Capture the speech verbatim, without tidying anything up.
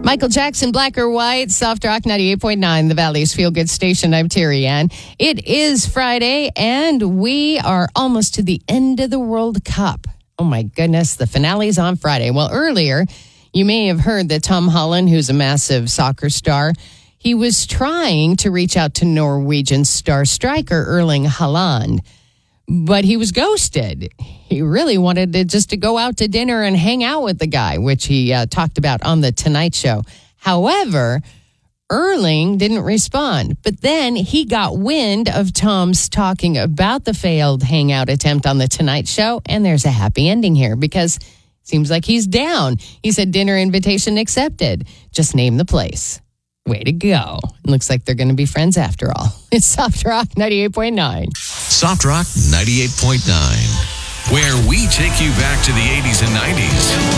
Michael Jackson, Black or White, Soft Rock ninety-eight point nine, the Valley's Feel Good Station. I'm Terry Ann. It is Friday, and we are almost to the end of the World Cup. Oh, my goodness. The finale's on Friday. Well, earlier, you may have heard that Tom Holland, who's a massive soccer star, he was trying to reach out to Norwegian star striker Erling Haaland, but he was ghosted. He really wanted to just to go out to dinner and hang out with the guy, which he uh, talked about on The Tonight Show. However, Erling didn't respond. But then he got wind of Tom's talking about the failed hangout attempt on The Tonight Show, and there's a happy ending here because it seems like he's down. He said dinner invitation accepted. Just name the place. Way to go. It looks like they're going to be friends after all. It's Soft Rock ninety-eight point nine. Soft Rock ninety-eight point nine, where we take you back to the eighties and nineties.